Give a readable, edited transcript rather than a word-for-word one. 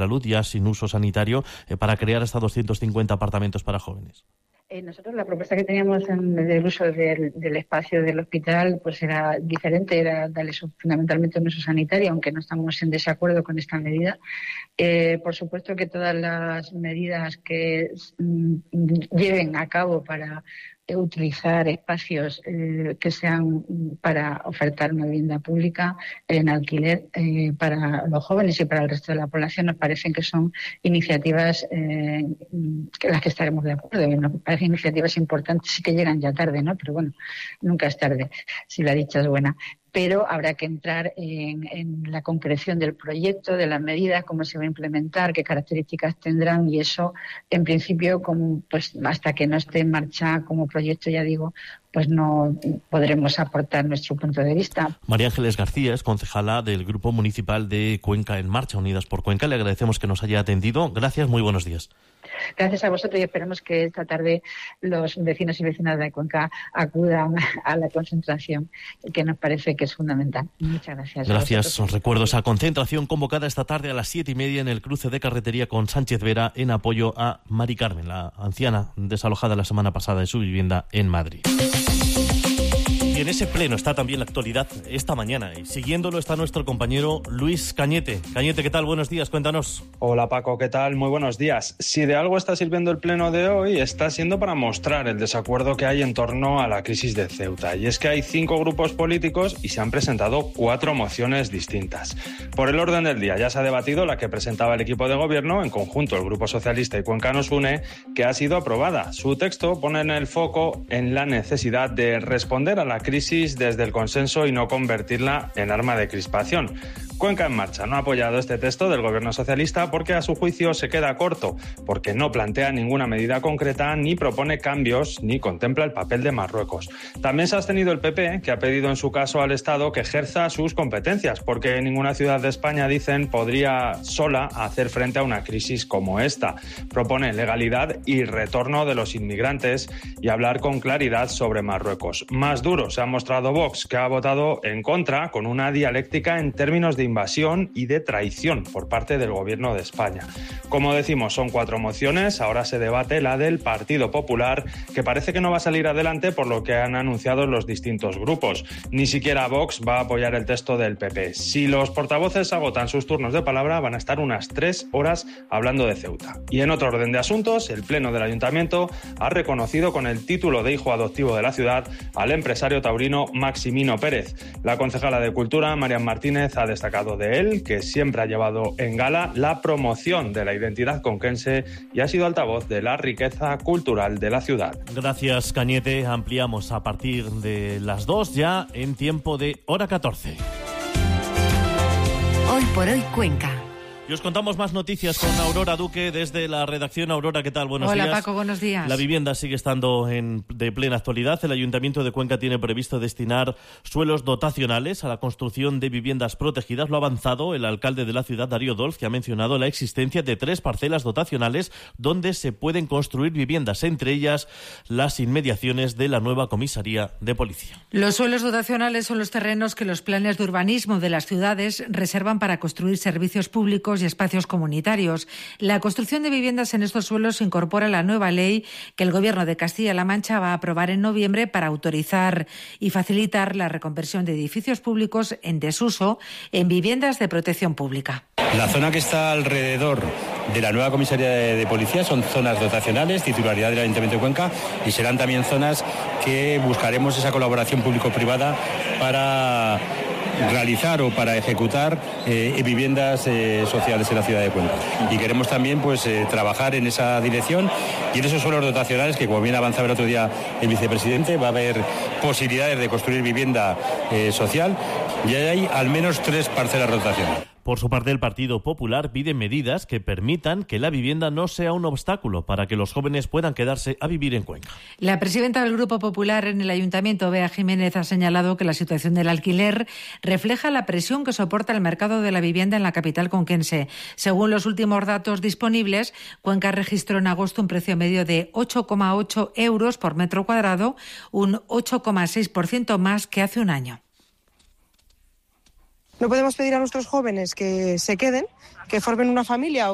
la Luz, ya sin uso sanitario, para crear hasta 250 apartamentos para jóvenes. Nosotros la propuesta que teníamos del uso del espacio del hospital pues era diferente, era darle fundamentalmente un uso sanitario, aunque no estamos en desacuerdo con esta medida. Por supuesto que todas las medidas que lleven a cabo para utilizar espacios que sean para ofertar una vivienda pública en alquiler para los jóvenes y para el resto de la población nos parecen que son iniciativas que las que estaremos de acuerdo. Nos parecen iniciativas importantes, sí que llegan ya tarde, ¿no? Pero bueno, nunca es tarde si la dicha es buena. Pero habrá que entrar en la concreción del proyecto, de las medidas, cómo se va a implementar, qué características tendrán, y eso, en principio, pues hasta que no esté en marcha como proyecto, ya digo, pues no podremos aportar nuestro punto de vista. María Ángeles García es concejala del Grupo Municipal de Cuenca en Marcha, Unidas por Cuenca. Le agradecemos que nos haya atendido. Gracias, muy buenos días. Gracias a vosotros y esperemos que esta tarde los vecinos y vecinas de Cuenca acudan a la concentración, que nos parece que es fundamental. Muchas gracias. Gracias. Os recuerdo esa concentración convocada esta tarde a las 7:30 en el cruce de carretería con Sánchez Vera en apoyo a Mari Carmen, la anciana desalojada la semana pasada de su vivienda en Madrid. Y en ese pleno está también la actualidad esta mañana. Y siguiéndolo está nuestro compañero Luis Cañete. Cañete, ¿qué tal? Buenos días, cuéntanos. Hola Paco, ¿qué tal? Muy buenos días. Si de algo está sirviendo el pleno de hoy, está siendo para mostrar el desacuerdo que hay en torno a la crisis de Ceuta. Y es que hay 5 grupos políticos y se han presentado 4 mociones distintas. Por el orden del día ya se ha debatido la que presentaba el equipo de gobierno, en conjunto el Grupo Socialista y Cuenca Nos Une, que ha sido aprobada. Su texto pone en el foco en la necesidad de responder a la crisis desde el consenso y no convertirla en arma de crispación. Cuenca en Marcha no ha apoyado este texto del gobierno socialista porque a su juicio se queda corto, porque no plantea ninguna medida concreta, ni propone cambios, ni contempla el papel de Marruecos. También se ha abstenido el PP, que ha pedido en su caso al Estado que ejerza sus competencias, porque ninguna ciudad de España, dicen, podría sola hacer frente a una crisis como esta. Propone legalidad y retorno de los inmigrantes y hablar con claridad sobre Marruecos. Más duro se ha mostrado Vox, que ha votado en contra con una dialéctica en términos de invasión y de traición por parte del Gobierno de España. Como decimos, son 4 mociones, ahora se debate la del Partido Popular, que parece que no va a salir adelante por lo que han anunciado los distintos grupos. Ni siquiera Vox va a apoyar el texto del PP. Si los portavoces agotan sus turnos de palabra, van a estar unas 3 horas hablando de Ceuta. Y en otro orden de asuntos, el Pleno del Ayuntamiento ha reconocido con el título de hijo adoptivo de la ciudad al empresario taurino Maximino Pérez. La concejala de Cultura, Marian Martínez, ha destacado de él que siempre ha llevado en gala la promoción de la identidad conquense y ha sido altavoz de la riqueza cultural de la ciudad. Gracias, Cañete. Ampliamos a partir de las 2 ya en tiempo de hora 14. Hoy por hoy Cuenca. Y os contamos más noticias con Aurora Duque desde la redacción. Aurora, ¿qué tal? Buenos días. Hola Paco, buenos días. La vivienda sigue estando de plena actualidad. El Ayuntamiento de Cuenca tiene previsto destinar suelos dotacionales a la construcción de viviendas protegidas. Lo ha avanzado el alcalde de la ciudad, Darío Dolz, que ha mencionado la existencia de 3 parcelas dotacionales donde se pueden construir viviendas, entre ellas las inmediaciones de la nueva comisaría de policía. Los suelos dotacionales son los terrenos que los planes de urbanismo de las ciudades reservan para construir servicios públicos y espacios comunitarios. La construcción de viviendas en estos suelos se incorpora a la nueva ley que el Gobierno de Castilla-La Mancha va a aprobar en noviembre para autorizar y facilitar la reconversión de edificios públicos en desuso en viviendas de protección pública. La zona que está alrededor de la nueva comisaría de policía son zonas dotacionales, titularidad del Ayuntamiento de Cuenca, y serán también zonas que buscaremos esa colaboración público-privada para realizar o para ejecutar viviendas sociales en la ciudad de Cuenca. Y queremos también trabajar en esa dirección y en esos suelos dotacionales que, como bien avanzaba el otro día el vicepresidente, va a haber posibilidades de construir vivienda social y hay al menos 3 parcelas dotacionales. Por su parte, el Partido Popular pide medidas que permitan que la vivienda no sea un obstáculo para que los jóvenes puedan quedarse a vivir en Cuenca. La presidenta del Grupo Popular en el Ayuntamiento, Bea Jiménez, ha señalado que la situación del alquiler refleja la presión que soporta el mercado de la vivienda en la capital conquense. Según los últimos datos disponibles, Cuenca registró en agosto un precio medio de 8,8 euros por metro cuadrado, un 8,6% más que hace un año. No podemos pedir a nuestros jóvenes que se queden, que formen una familia